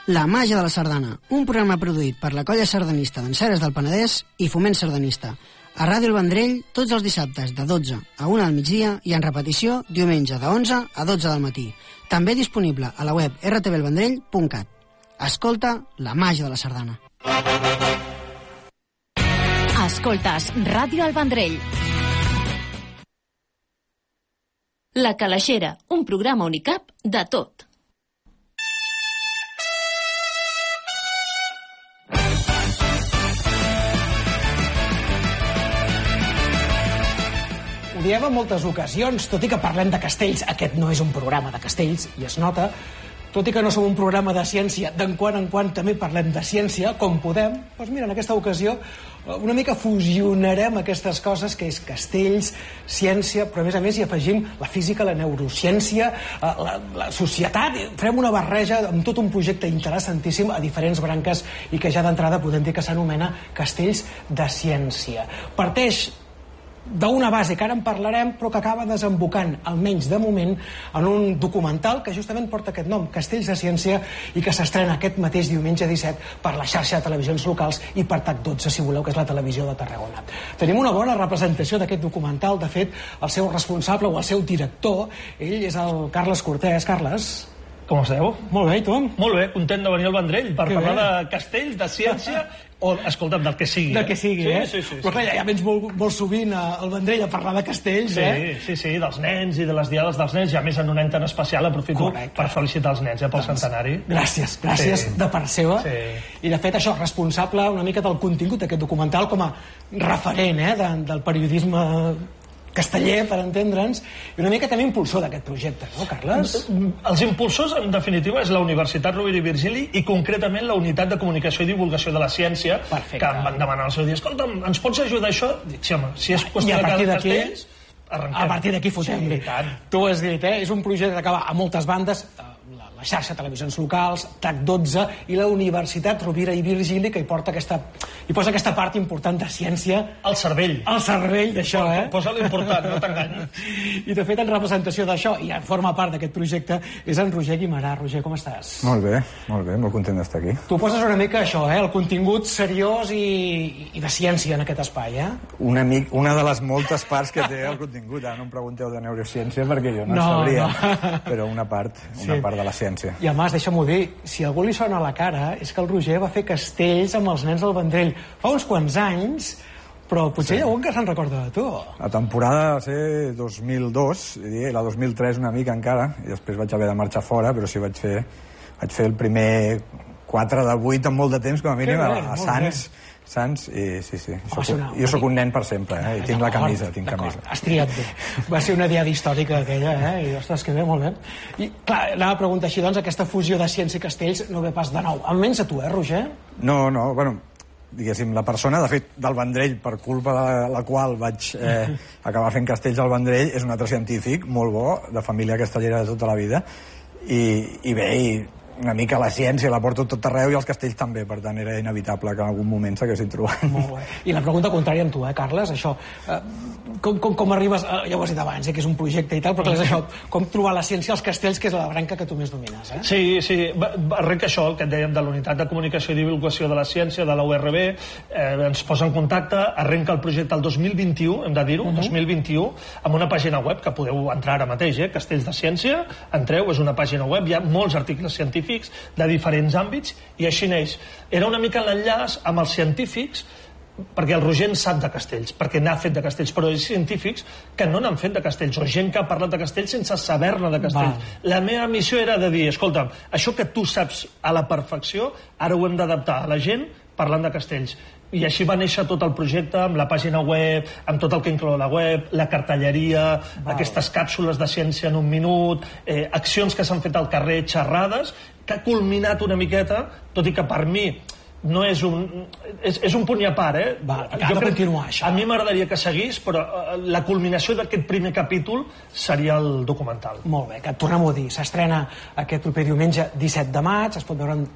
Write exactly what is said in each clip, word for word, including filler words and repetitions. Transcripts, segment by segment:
La màgia de la sardana, un programa produït per la colla sardanista d'Enceres del Penedès i Foment Sardanista. A Ràdio El Vendrell, tots els dissabtes de dotze a una del migdia i en repetició diumenge de onze a dotze del matí. També disponible a la web erre te ve el vendrell punt cat. Escolta la màgia de la sardana. Escoltes Ràdio El Vendrell. La Calaixera, un programa Unicap de tot. Ho diem en moltes ocasions, tot i que parlem de castells, aquest no és un programa de castells, i es nota, tot i que no som un programa de ciència, d'en quan en quan també parlem de ciència, com podem, doncs mira, en aquesta ocasió una mica fusionarem aquestes coses, que és castells, ciència, però a més a més hi afegim la física, la neurociència, la, la societat, farem una barreja amb tot un projecte interessantíssim a diferents branques i que ja d'entrada podem dir que s'anomena Castells de Ciència. Parteix d'una base que ara en parlarem, però que acaba desembocant, almenys de moment, en un documental que justament porta aquest nom, Castells de Ciència, i que s'estrena aquest mateix diumenge disset per la xarxa de televisions locals i per TAC dotze, si voleu, que és la televisió de Tarragona. Tenim una bona representació d'aquest documental. De fet, el seu responsable o el seu director, ell és el Carles Cortés. Carles, com esteu? Molt bé, i tu? Molt bé, content de venir al Vendrell per Que parlar bé. de castells, de ciència, o, escolta'm, del que sigui. Del que sigui, sí, eh? Sí, sí, sí. Però clar, ja, ja vens molt, molt sovint al Vendrell a parlar de castells, sí, eh? Sí, sí, dels nens i de les diades dels nens, i a més en un any tan especial aprofito Correcte. per felicitar els nens, eh, pel Doncs, centenari. Gràcies, gràcies Sí. de part seva. Sí. I de fet això, responsable una mica del contingut d'aquest documental com a referent eh, de, del periodisme casteller, per entendre'ns, i una mica també impulsor d'aquest projecte, no, Carles? Els impulsors, en definitiva, és la Universitat Rovira i Virgili i concretament la Unitat de Comunicació i Divulgació de la Ciència. Perfecte. Que em van demanar al seu dia, escolta'm, ens pots ajudar a això? Dic, sí, home, si és I qüestió a partir de d'aquí, castells, arrenquem. a partir d'aquí fotem-li. Sí, tant. Tu ho has dit, eh? És un projecte que acaba a moltes bandes, la, la xarxa de televisions locals, TAC dotze i la Universitat Rovira i Virgili, que hi porta aquesta, hi posa aquesta part important de ciència. El cervell. El cervell d'això, eh? Posa l'important, no t'enganyis. I de fet, en representació d'això, i en forma part d'aquest projecte, és en Roger Guimarà. Roger, com estàs? Molt bé, molt bé, molt content d'estar aquí. Tu poses una mica això, eh? El contingut seriós i, i de ciència en aquest espai, eh? Una, mic, una de les moltes parts que té el contingut. Ara no em pregunteu de neurociència perquè jo no, No, sabria, no. però una part, una Sí. part de la ciència. I a més, deixa'm-ho dir, si algú li sona a la cara, és que el Roger va fer castells amb els nens del Vendrell fa uns quants anys, però potser sí. Hi ha algun que se'n recorda de tu. La temporada va ser dos mil dos, i la dos mil tres una mica encara, i després vaig haver de marxar fora, però sí vaig fer, vaig fer el primer quatre de vuit en molt de temps, com a mínim, bé, a, a molt Sants, Sants, i sí, sí. Va Soc, ser una- jo sóc un nen per sempre, eh? I tinc la camisa, tinc D'acord, camisa. has triat bé. Va ser una diada històrica aquella, eh? I ostres, que bé, molt bé. I clar, anava a preguntar així, doncs, aquesta fusió de ciència i castells no ve pas de nou. Almenys a tu, eh, Roger? No, no, bueno, diguéssim, la persona, de fet, del Vendrell, per culpa de la qual vaig eh, acabar fent castells al Vendrell, és un altre científic molt bo, de família castellera de tota la vida, i, i bé, i una mica la ciència la porto tot arreu i els castells també, per tant era inevitable que en algun moment s'haguessin trobat. Molt bé. I la pregunta contrària amb tu, eh, Carles, això, eh, com, com, com arribes, eh, ja ho has dit abans, eh, que és un projecte i tal, però clar, és això, com trobar la ciència als castells, que és la branca que tu més domines, eh? Sí, sí, va- va- arrenca això, el que et dèiem de la Unitat de Comunicació i Divulgació de la Ciència, de la U R B, eh, ens posa en contacte, arrenca el projecte el dos mil vint-i-u, hem de dir-ho, uh -huh. dos mil vint-i-u, amb una pàgina web que podeu entrar ara mateix, eh, Castells de Ciència, entreu, és una pàgina web, hi ha molts articles científics de diferents àmbits, i així neix. Era una mica l'enllaç amb els científics, perquè el Roger en sap de castells, perquè n'ha fet de castells, però hi ha científics que no n'han fet de castells, o gent que ha parlat de castells sense saber-ne de castells. Va. La meva missió era de dir, escolta'm, això que tu saps a la perfecció, ara ho hem d'adaptar a la gent parlant de castells. I així va néixer tot el projecte, amb la pàgina web, amb tot el que inclou la web, la cartelleria, Val. aquestes càpsules de ciència en un minut, eh, accions que s'han fet al carrer, xerrades, que ha culminat una miqueta, tot i que per mi no és un... És, és un punt i a part, eh? Va, ha de continuar, això. A mi m'agradaria que seguís, però eh, la culminació d'aquest primer capítol seria el documental. Molt bé, que tornem-ho a dir, s'estrena aquest proper diumenge disset de maig, es pot veure en, en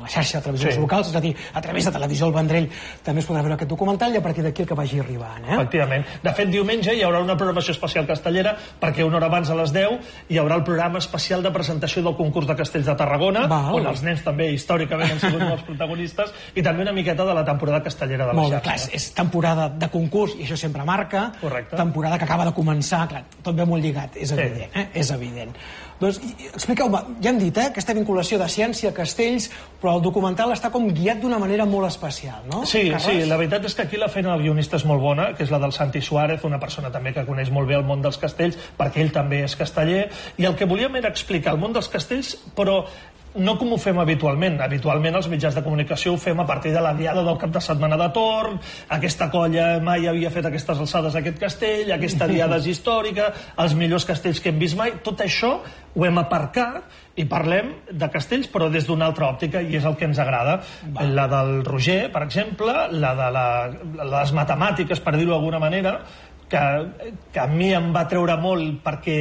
la xarxa de televisions sí. locals, és a dir, a través de Televisió El Vendrell també es podrà veure aquest documental i a partir d'aquí el que vagi arribant. Eh? Efectivament. De fet, diumenge hi haurà una programació especial castellera perquè una hora abans a les deu hi haurà el programa especial de presentació del concurs de Castells de Tarragona, Val. on els nens també històricament han sigut molts protagonistes, i també una miqueta de la temporada castellera de la Molt xarxa. Clar, és, és temporada de concurs i això sempre marca. Correcte. Temporada que acaba de començar, clar, tot ve molt lligat, és evident, sí. eh? és evident. Doncs, expliqueu-me, ja hem dit, eh, aquesta vinculació de ciència, castells, però el documental està com guiat d'una manera molt especial, no? Sí, Carles? sí, la veritat és que aquí la feina del guionista és molt bona, que és la del Santi Suárez, una persona també que coneix molt bé el món dels castells, perquè ell també és casteller, i el que volíem era explicar el món dels castells, però no com ho fem habitualment. Habitualment els mitjans de comunicació ho fem a partir de la diada del cap de setmana de torn, aquesta colla mai havia fet aquestes alçades aquest castell, aquesta diada és històrica, els millors castells que hem vist mai, tot això ho hem aparcat i parlem de castells però des d'una altra òptica i és el que ens agrada. Va. La del Roger, per exemple, la de la, les matemàtiques, per dir-ho d'alguna manera, que, que a mi em va treure molt perquè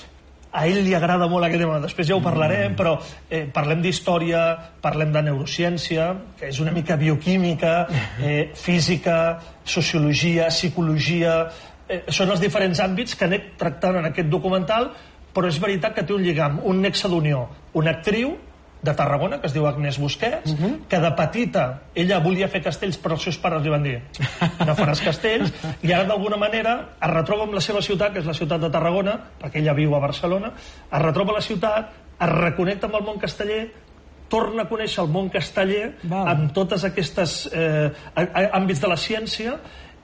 a ell li agrada molt aquest tema, després ja ho parlarem, però eh, parlem d'història, parlem de neurociència, que és una mica bioquímica, eh, física, sociologia, psicologia... Eh, són els diferents àmbits que anem tractant en aquest documental, però és veritat que té un lligam, un nexe d'unió. Una actriu de Tarragona, que es diu Agnès Busquets, uh -huh. que de petita ella volia fer castells, però els seus pares li van dir no faràs castells, i ara d'alguna manera es retroba amb la seva ciutat, que és la ciutat de Tarragona, perquè ella viu a Barcelona, es retroba a la ciutat, es reconnecta amb el món casteller, torna a conèixer el món casteller Val. amb totes aquestes eh, àmbits de la ciència,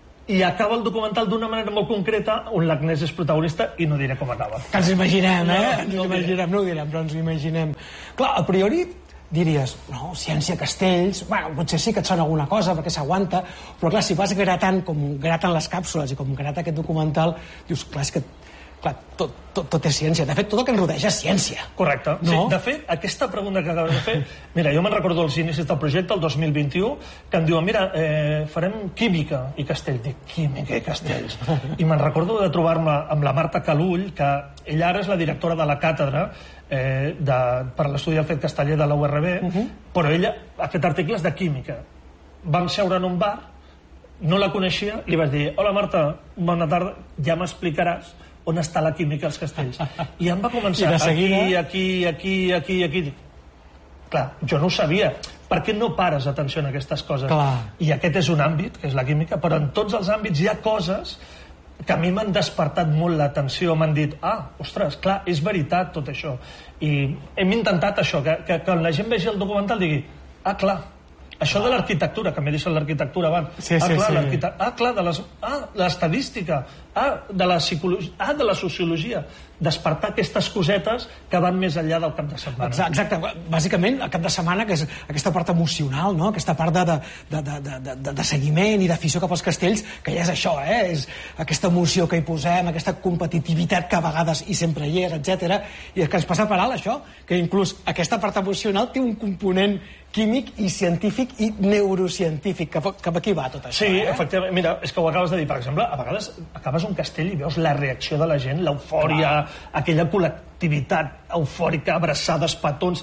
i acaba el documental d'una manera molt concreta on l'Agnès és protagonista i no diré com acaba. Que ens imaginem, eh? No, ens no, imaginem, no ho direm, però ens ho imaginem. Clar, a priori diries, no, ciència, castells, bueno, potser sí que et sona alguna cosa perquè s'aguanta, però clar, si vas gratant com graten les càpsules i com grata aquest documental, dius, clar, és que clar, tot, tot, tot és ciència. De fet, tot el que ens rodeja és ciència. Correcte. No? Sí, de fet, aquesta pregunta que acabes de fer... Mira, jo me'n recordo els inicis del projecte, el dos mil vint-i-u, que em diuen, mira, eh, farem química i castells. Dic, química i castells. I me'n recordo de trobar-me amb la Marta Calull, que ella ara és la directora de la càtedra eh, de, per l'estudi del fet casteller de la U R B, uh -huh. però ella ha fet articles de química. Vam seure en un bar, no la coneixia, li vaig dir, hola Marta, bona tarda, ja m'explicaràs on està la química als castells. I em va començar aquí, aquí, aquí, aquí, aquí. Clar, jo no ho sabia. Per què no pares atenció en aquestes coses? Clar. I aquest és un àmbit, que és la química, però en tots els àmbits hi ha coses que a mi m'han despertat molt l'atenció, m'han dit, ah, ostres, clar, és veritat tot això. I hem intentat això, que, que quan la gent vegi el documental digui, ah, clar, això de l'arquitectura, que m'he dit l'arquitectura abans. Sí, ah, sí, clar, sí. ah, clar, de les... ah, l'estadística, ah, de la psicologia, ah, de la sociologia. Despertar aquestes cosetes que van més enllà del cap de setmana. Exacte, bàsicament el cap de setmana, que és aquesta part emocional, no? Aquesta part de, de, de, de, de, de seguiment i d'afició cap als castells, que ja és això, eh? És aquesta emoció que hi posem, aquesta competitivitat que a vegades i sempre hi és, etcètera. I és que ens passa per alt això, que inclús aquesta part emocional té un component químic i científic i neurocientífic. Cap, cap aquí va tot això, sí, eh? efectivament. Mira, és que ho acabes de dir. Per exemple, a vegades acabes un castell i veus la reacció de la gent, l'eufòria, aquella col·lectivitat eufòrica, abraçades, petons.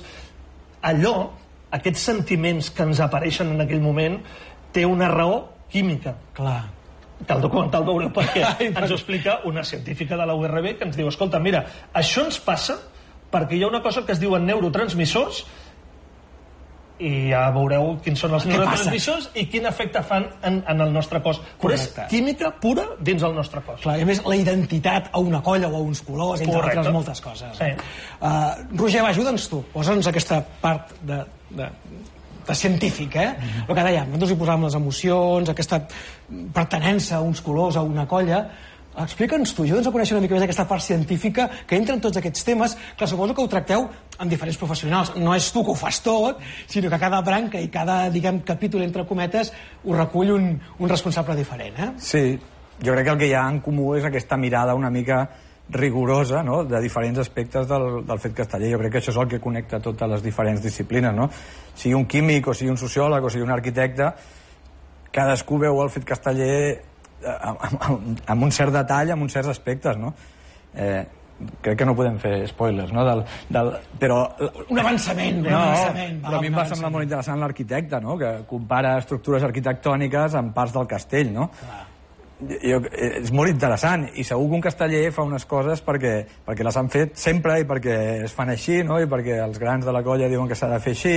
Allò, aquests sentiments que ens apareixen en aquell moment, té una raó química. Clar. Que el documental veureu perquè ens ho explica una científica de la U R B que ens diu, escolta, mira, això ens passa perquè hi ha una cosa que es diuen neurotransmissors i ja veureu quins són els neurotransmissors i quin efecte fan en, en el nostre cos. Però és química pura dins el nostre cos. Clar, i a més la identitat a una colla o a uns colors, entre Correcte. altres moltes coses. Sí. Uh, Roger, va, ajuda'ns tu, posa'ns aquesta part de, de, de científic, eh? Mm-hmm. El que dèiem, nosaltres hi posàvem les emocions, aquesta pertenença a uns colors, a una colla. Explica'ns tu, ajuda'ns a conèixer una mica més aquesta part científica que entra en tots aquests temes. Clar, suposo que ho tracteu amb diferents professionals. No és tu que ho fas tot, sinó que cada branca i cada, diguem, capítol, entre cometes, ho recull un, un responsable diferent, eh? Sí, jo crec que el que hi ha en comú és aquesta mirada una mica rigorosa, no?, de diferents aspectes del, del fet casteller. Jo crec que això és el que connecta totes les diferents disciplines, no? Sigui un químic, o sigui un sociòleg, o sigui un arquitecte, cadascú veu el fet casteller amb, amb, amb un cert detall, amb uns certs aspectes, no? Eh, crec que no podem fer spoilers, no? Del, del, però... Un avançament, un no, avançament. Però a mi em va semblar molt interessant l'arquitecte, no? Que compara estructures arquitectòniques amb parts del castell, no? Clar. Jo, és molt interessant, i segur que un casteller fa unes coses perquè, perquè les han fet sempre i perquè es fan així, no? I perquè els grans de la colla diuen que s'ha de fer així,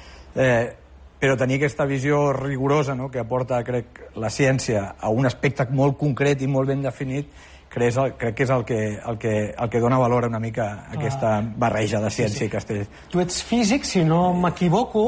eh, però tenir aquesta visió rigorosa, no? Que aporta, crec, la ciència a un aspecte molt concret i molt ben definit, crec, crec que és el que, el, que, el que dona valor una mica a aquesta barreja de ciència sí, sí. i castell. Tu ets físic, si no m'equivoco.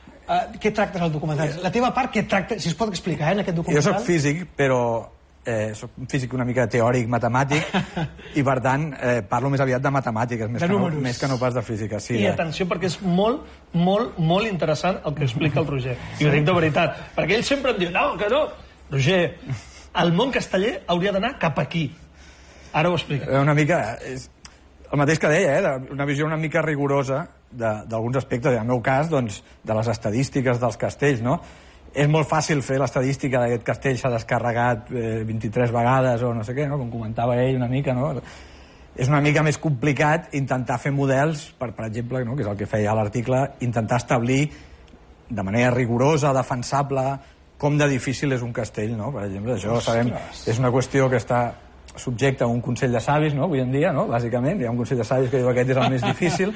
Uh, què tractes al documental? La teva part, què tracta? Si es pot explicar, eh, en aquest documental? Jo soc físic, però eh, soc un físic una mica teòric, matemàtic, i per tant eh, parlo més aviat de matemàtiques, més, de que no, més que no pas de física. Sí, I de... atenció, perquè és molt, molt, molt interessant el que explica el Roger. I ho dic de veritat, perquè ell sempre em diu, no, que no, Roger, el món casteller hauria d'anar cap aquí. Ara ho explica. Una mica... És el mateix que deia, eh? Una visió una mica rigorosa d'alguns aspectes. En el meu cas, doncs, de les estadístiques dels castells, no? És molt fàcil fer l'estadística d'aquest castell s'ha descarregat eh, vint-i-tres vegades o no sé què, no? Com comentava ell una mica, no? És una mica més complicat intentar fer models, per, per exemple, no? Que és el que feia l'article, intentar establir de manera rigorosa, defensable, com de difícil és un castell, no? Per exemple, això sabem, és una qüestió que està subjecte a un Consell de Savis, no?, avui en dia, no?, bàsicament. Hi ha un Consell de Savis que diu que aquest és el més difícil,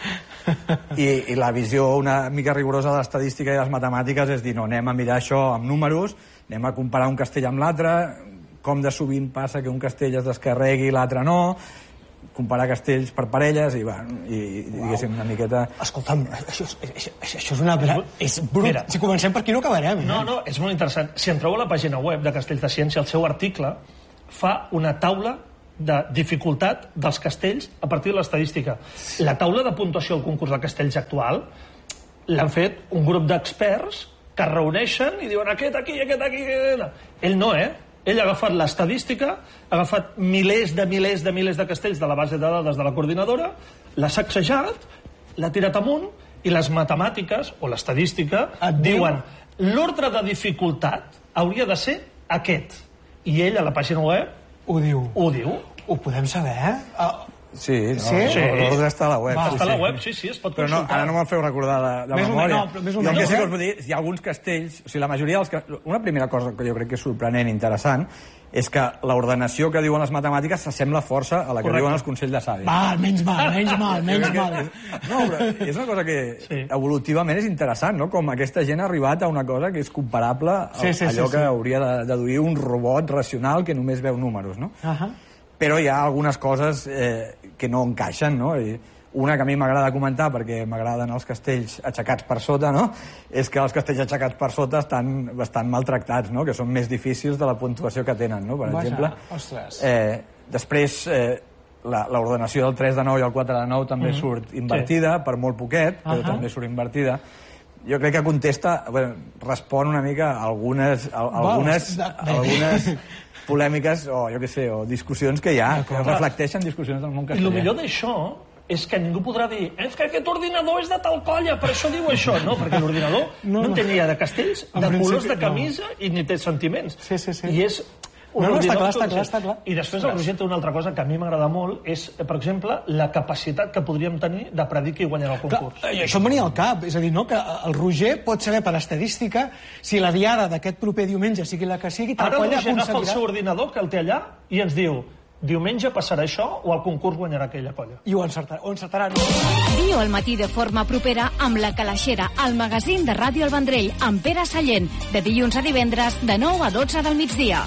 i, i la visió una mica rigorosa de l'estadística i de les matemàtiques és dir, no, anem a mirar això amb números, anem a comparar un castell amb l'altre, com de sovint passa que un castell es descarregui i l'altre no, comparar castells per parelles, i, bueno, i, i diguéssim, una miqueta... Escolta'm, això, això, això és una... És brut. Mira, si comencem per aquí no acabarem, eh? No, no, és molt interessant. Si entreu a la pàgina web de Castells de Ciència, el seu article fa una taula de dificultat dels castells a partir de l'estadística. La taula de puntuació al concurs de castells actual l'han fet un grup d'experts que es reuneixen i diuen aquest aquí, aquest aquí... Ell no, eh? Ell ha agafat l'estadística, ha agafat milers de milers de milers de castells de la base de dades de la coordinadora, l'ha sacsejat, l'ha tirat amunt, i les matemàtiques, o l'estadística, et diuen l'ordre de dificultat hauria de ser aquest. I ell, a la pàgina web, ho diu. Ho diu. Ho podem saber, eh? Uh, sí, no, sí? sí. L'ordre està a la web. Va, sí, està a la sí. web, sí, sí, es pot però consultar. No, ara no me'l feu recordar de, de més memòria. No, més o jo menys, que sí que eh? us vull dir, hi ha alguns castells, o sigui, la majoria dels... Una primera cosa que jo crec que és sorprenent i interessant és que l'ordenació que diuen les matemàtiques s'assembla força a la que Correcte. Diuen els Consells de Savis. Va, menys mal, menys mal, menys mal. No, però és una cosa que sí. evolutivament és interessant, no? Com aquesta gent ha arribat a una cosa que és comparable a sí, sí, allò sí, sí. que hauria de deduir un robot racional que només veu números, no? Uh -huh. Però hi ha algunes coses eh, que no encaixen, no? I una que a mi m'agrada comentar, perquè m'agraden els castells aixecats per sota, no?, és que els castells aixecats per sota estan bastant maltractats, no?, que són més difícils de la puntuació que tenen, no?, per Vaja, exemple. Ostres. Eh, després, eh, l'ordenació del tres de nou i el quatre de nou també mm -hmm. surt invertida, sí. per molt poquet, però uh -huh. també surt invertida. Jo crec que contesta, bueno, respon una mica a algunes, a, a algunes, a algunes polèmiques, o jo què sé, o discussions que hi ha, que reflecteixen discussions del món castellà. I el millor d'això és que ningú podrà dir és que aquest ordinador és de tal colla, per això diu això. No, perquè l'ordinador no, no, no tenia de castells, de colors de camisa, no. i ni té sentiments. Sí, sí, sí. I és... No, no, està clar, està clar, està clar. I després el Roger té una altra cosa que a mi m'agrada molt, és, per exemple, la capacitat que podríem tenir de predir qui guanyarà el concurs. Clar, això em venia al cap, és a dir, no, que el Roger pot saber per estadística si la diada d'aquest proper diumenge sigui la que sigui, tal Ara colla el Roger aconseguirà... agafa el seu ordinador, que el té allà, i ens diu diumenge passarà això o el concurs guanyarà aquella colla. I ho encertarà. Ho encertarà. Viu al matí de forma propera amb La Calaixera, el magazín de Ràdio El Vendrell, amb Pere Sallent, de dilluns a divendres, de nou a dotze del migdia.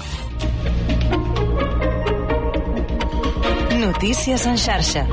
Notícies en xarxa.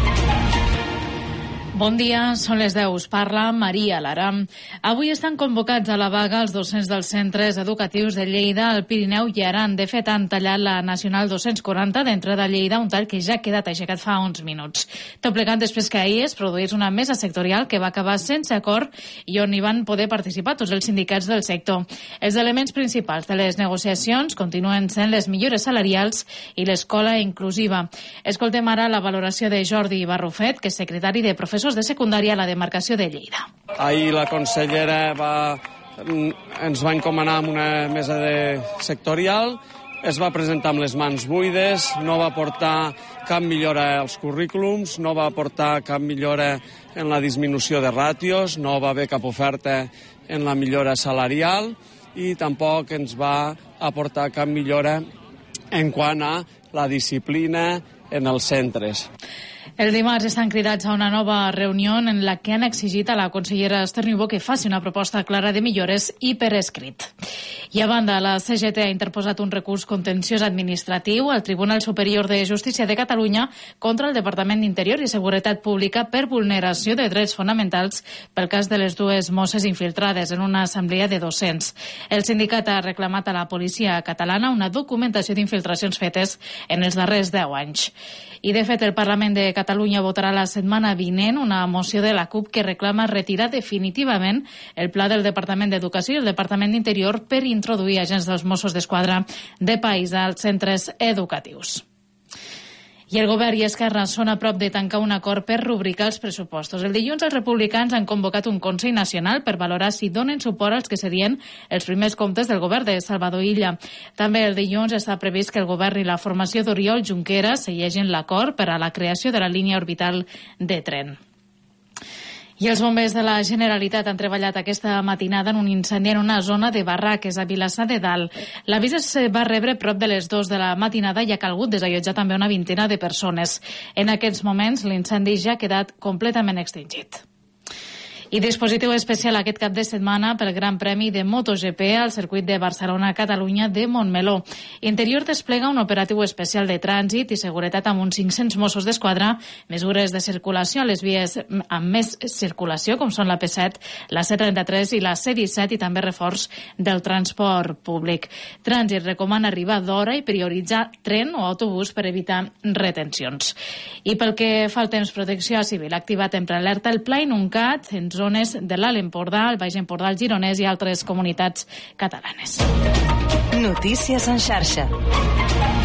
Bon dia, són les deu. Us parla Maria Lara. Avui estan convocats a la vaga els docents dels centres educatius de Lleida, el Pirineu i Aran. De fet, han tallat la Nacional dos-cents quaranta d'entrada a Lleida, un tall que ja ha quedat aixecat fa uns minuts. Tot plegat després que ahir es produís una mesa sectorial que va acabar sense acord i on hi van poder participar tots els sindicats del sector. Els elements principals de les negociacions continuen sent les millores salarials i l'escola inclusiva. Escoltem ara la valoració de Jordi Barrufet, que és secretari de professors de secundària a la demarcació de Lleida. Ahir la consellera va, ens va encomanar amb una mesa de sectorial es va presentar amb les mans buides, no va portar cap millora als currículums, no va portar cap millora en la disminució de ràtios, no va haver cap oferta en la millora salarial i tampoc ens va aportar cap millora en quant a la disciplina en els centres. El dimarts estan cridats a una nova reunió en la que han exigit a la consellera Esther Niubó que faci una proposta clara de millores i per escrit. I a banda, la C G T ha interposat un recurs contenciós administratiu al Tribunal Superior de Justícia de Catalunya contra el Departament d'Interior i Seguretat Pública per vulneració de drets fonamentals pel cas de les dues mosses infiltrades en una assemblea de docents. El sindicat ha reclamat a la policia catalana una documentació d'infiltracions fetes en els darrers deu anys. I, de fet, el Parlament de Catalunya votarà la setmana vinent una moció de la CUP que reclama retirar definitivament el pla del Departament d'Educació i el Departament d'Interior per introduir agents dels Mossos d'Esquadra de país als centres educatius. I el govern i Esquerra són a prop de tancar un acord per rubricar els pressupostos. El dilluns els republicans han convocat un Consell Nacional per valorar si donen suport als que serien els primers comptes del govern de Salvador Illa. També el dilluns està previst que el govern i la formació d'Oriol Junqueras segueixin l'acord per a la creació de la línia orbital de tren. I els bombers de la Generalitat han treballat aquesta matinada en un incendi en una zona de barraques a Vilassar de Dalt. L'avís es va rebre prop de les dues de la matinada i ha calgut desallotjar també una vintena de persones. En aquests moments l'incendi ja ha quedat completament extingit. I dispositiu especial aquest cap de setmana pel Gran Premi de MotoGP al circuit de Barcelona-Catalunya de Montmeló. Interior desplega un operatiu especial de trànsit i seguretat amb uns cinc-cents Mossos d'Esquadra, mesures de circulació a les vies amb més circulació, com són la P set, la C trenta-tres i la C disset, i també reforç del transport públic. Trànsit recomana arribar d'hora i prioritzar tren o autobús per evitar retencions. I pel que fa al temps, Protecció Civil ha activat en prealerta el Pla Inuncat en zones de l'Alt Empordà, el Baix Empordà, el Gironès i altres comunitats catalanes. Notícies en xarxa.